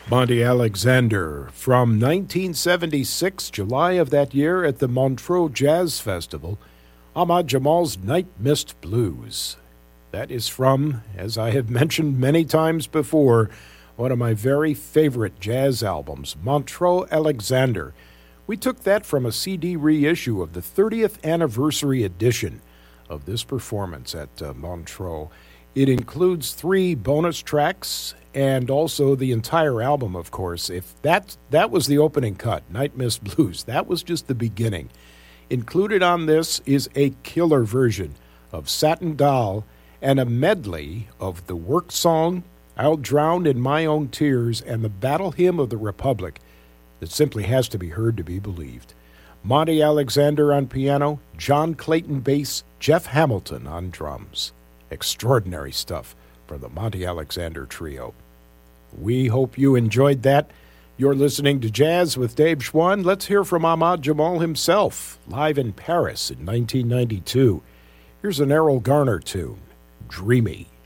Monty Alexander from 1976, July of that year at the Montreux Jazz Festival, Ahmad Jamal's Night Mist Blues. That is from, as I have mentioned many times before, one of my very favorite jazz albums, Montreux Alexander. We took that from a CD reissue of the 30th anniversary edition of this performance at Montreux. It includes 3 bonus tracks and also the entire album, of course. If that was the opening cut, Night Mist Blues, that was just the beginning. Included on this is a killer version of Satin Doll and a medley of the work song, I'll Drown in My Own Tears, and the Battle Hymn of the Republic that simply has to be heard to be believed. Monty Alexander on piano, John Clayton bass, Jeff Hamilton on drums. Extraordinary stuff from the Monty Alexander Trio. We hope you enjoyed that. You're listening to Jazz with Dave Schwann. Let's hear from Ahmad Jamal himself, live in Paris in 1992. Here's an Errol Garner tune, Dreamy.